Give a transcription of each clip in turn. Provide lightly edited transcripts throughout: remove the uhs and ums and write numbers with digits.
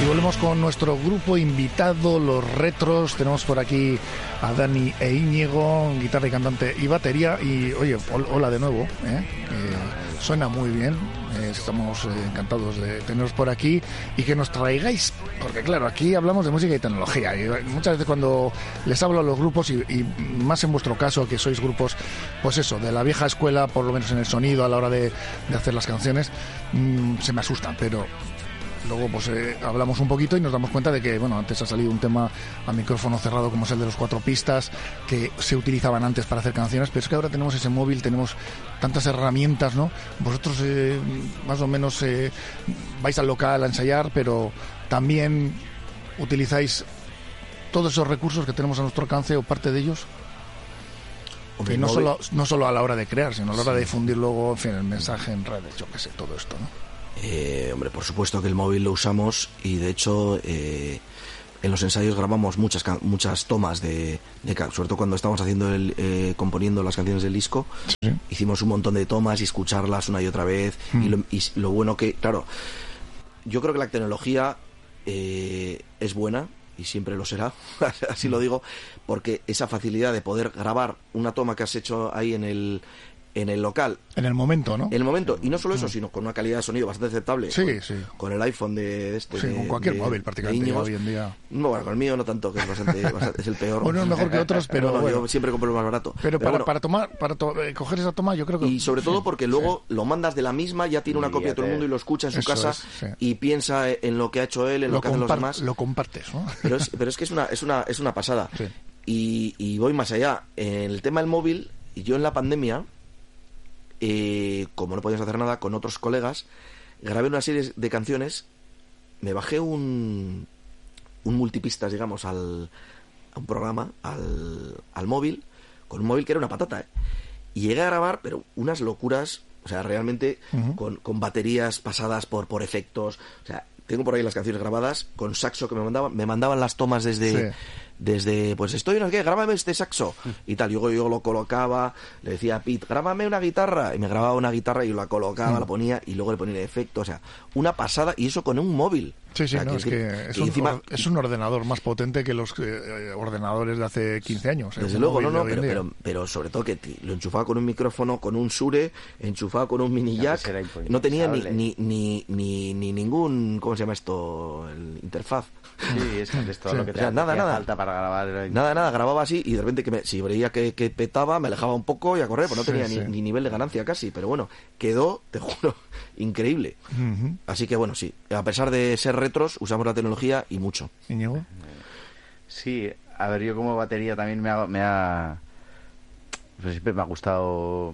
Y volvemos con nuestro grupo invitado, los Retros. Tenemos por aquí a Dani e Íñigo, guitarra y cantante y batería. Y oye, hola de nuevo, suena muy bien. Estamos encantados de teneros por aquí y que nos traigáis, porque claro, aquí hablamos de música y tecnología. Y muchas veces cuando les hablo a los grupos, y más en vuestro caso, que sois grupos, pues eso, de la vieja escuela, por lo menos en el sonido a la hora de hacer las canciones, se me asustan, pero luego pues hablamos un poquito y nos damos cuenta de que, bueno, antes ha salido un tema a micrófono cerrado como es el de los 4 pistas, que se utilizaban antes para hacer canciones, pero es que ahora tenemos ese móvil, tenemos tantas herramientas, ¿no? Vosotros más o menos vais al local a ensayar, pero también utilizáis todos esos recursos que tenemos a nuestro alcance o parte de ellos. Y no solo a la hora de crear, sino a la hora de difundir luego, en fin, el mensaje en redes, yo qué sé, todo esto, ¿no? Hombre, por supuesto que el móvil lo usamos y de hecho en los ensayos grabamos muchas tomas sobre todo cuando estábamos haciendo componiendo las canciones del disco. Sí. Hicimos un montón de tomas y escucharlas una y otra vez. Y lo bueno que, claro, yo creo que la tecnología es buena y siempre lo será, así lo digo, porque esa facilidad de poder grabar una toma que has hecho ahí en el local. En el momento, ¿no? En el momento. Y no solo eso, sino con una calidad de sonido bastante aceptable. Sí, sí. Con el iPhone de este. Sí, con cualquier móvil prácticamente hoy en día. No, bueno, con el mío no tanto, que es bastante es el peor. Bueno, es mejor que otros, pero bueno. Yo siempre compro el más barato. Pero para coger esa toma, yo creo que... Y sobre todo porque luego lo mandas de la misma, ya tiene una copia de todo el mundo y lo escucha en su casa y piensa en lo que ha hecho él, en lo que hacen los demás. Lo compartes, ¿no? Pero es que es una pasada. Sí. Y voy más allá. En el tema del móvil, yo en la pandemia... como no podíamos hacer nada con otros colegas, grabé una serie de canciones, me bajé un multipistas, digamos, a un programa, al móvil, con un móvil que era una patata, y llegué a grabar, pero unas locuras, o sea, realmente con baterías pasadas por efectos, o sea, tengo por ahí las canciones grabadas con saxo que me mandaban las tomas desde pues estoy en el que, grábame este saxo y tal, yo lo colocaba, le decía a Pete, grábame una guitarra, y me grababa una guitarra y yo la colocaba, la ponía y luego le ponía el efecto, o sea, una pasada, y eso con un móvil. Sí, sí, o sea, no, es un ordenador más potente que los ordenadores de hace 15 años. Desde luego, pero sobre todo que lo enchufaba con un micrófono, con un Shure, enchufado con un mini jack, no tenía ni ningún, ¿cómo se llama esto? El interfaz. Sí, es que esto lo que te falta para grabar. Nada, grababa así y de repente si veía que petaba, me alejaba un poco y a correr, pues no tenía ni nivel de ganancia casi, pero bueno, quedó, te juro, increíble. Así que bueno, sí, a pesar de ser retros, usamos la tecnología y mucho. ¿Íñigo? Sí, a ver, yo como batería también pues siempre me ha gustado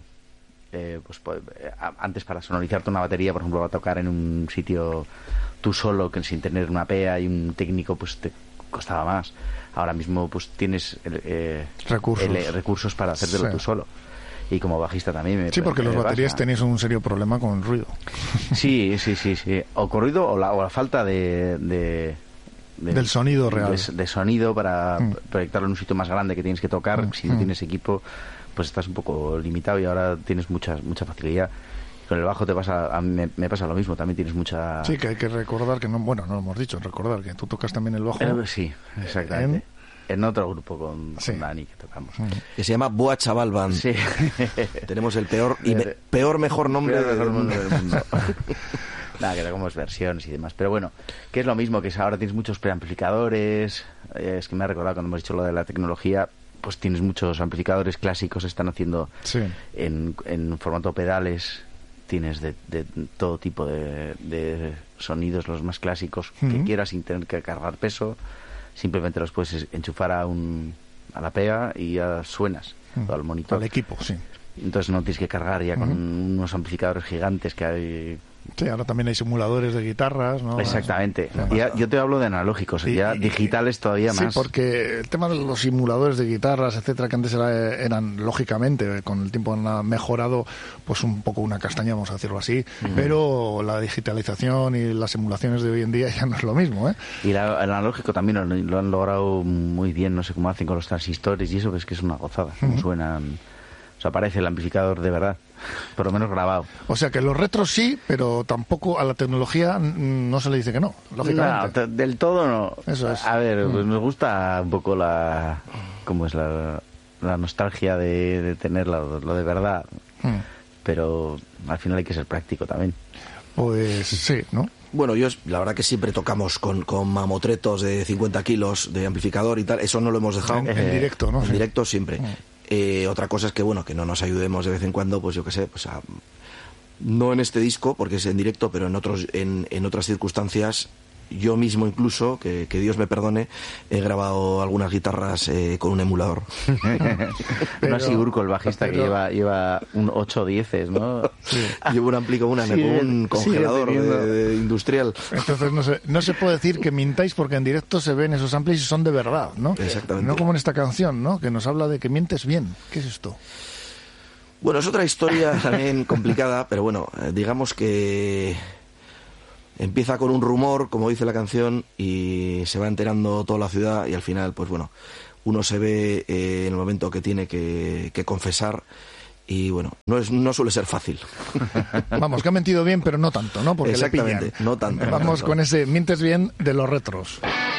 antes para sonorizarte una batería, por ejemplo, va a tocar en un sitio tú solo, que sin tener una PEA y un técnico, pues te costaba más. Ahora mismo pues tienes recursos para hacértelo tú solo. Y como bajista también porque los baterías tenéis un serio problema con ruido. Sí. O con ruido o la falta del sonido real. De sonido para proyectarlo en un sitio más grande que tienes que tocar. Si no tienes equipo, pues estás un poco limitado y ahora tienes mucha facilidad. Con el bajo me pasa lo mismo, también tienes mucha... Sí, que hay que recordar que no lo hemos dicho, recordar que tú tocas también el bajo. Sí, exactamente. En otro grupo con Dani que tocamos. Que se llama Boa Chaval Band. Sí. Tenemos el mejor nombre del mundo. Nada, que tocamos versiones y demás. Pero bueno, que es lo mismo, que ahora tienes muchos preamplificadores. Es que me ha recordado cuando hemos dicho lo de la tecnología, pues tienes muchos amplificadores clásicos, están haciendo en formato pedales. Tienes de todo tipo de sonidos, los más clásicos que quieras, sin tener que cargar peso. Simplemente los puedes enchufar a la PEA y ya suenas al monitor. Al equipo, sí. Entonces no tienes que cargar ya con unos amplificadores gigantes que hay. Sí, ahora también hay simuladores de guitarras, ¿no? Exactamente. Yo te hablo de analógicos, ya digitales todavía más. Sí, porque el tema de los simuladores de guitarras, etcétera, que antes eran lógicamente, con el tiempo han mejorado, pues un poco una castaña, vamos a decirlo así, pero la digitalización y las simulaciones de hoy en día ya no es lo mismo, ¿eh? Y el analógico también lo han logrado muy bien, no sé cómo hacen con los transistores y eso, que es una gozada, como suenan O sea, parece el amplificador de verdad, por lo menos grabado. O sea que los retros sí, pero tampoco a la tecnología no se le dice que no, lógicamente. No, del todo no. Eso es. A ver, pues nos gusta un poco ¿cómo es la nostalgia de tener lo de verdad? Pero al final hay que ser práctico también. Pues sí, ¿no? Bueno, la verdad que siempre tocamos con mamotretos de 50 kilos de amplificador y tal, eso no lo hemos dejado. En directo, ¿no? En directo siempre. Otra cosa es que, bueno, que no nos ayudemos de vez en cuando, pues yo qué sé, pues no en este disco, porque es en directo, pero en otras circunstancias, yo mismo incluso, que Dios me perdone, he grabado algunas guitarras con un emulador. No así Urco, el bajista, que lleva un 8 10, ¿no? Sí. Llevo un ampli con un congelador de industrial. Entonces no se puede decir que mintáis, porque en directo se ven esos amplis y son de verdad, ¿no? Exactamente. No como en esta canción, ¿no? Que nos habla de que mientes bien. ¿Qué es esto? Bueno, es otra historia también complicada, pero bueno, digamos que empieza con un rumor, como dice la canción, y se va enterando toda la ciudad, y al final, pues bueno, uno se ve en el momento que tiene que confesar, y bueno, no suele ser fácil. Vamos, que ha mentido bien, pero no tanto, ¿no? Porque exactamente, le pillan. no tanto. Vamos con ese mientes bien de los retros.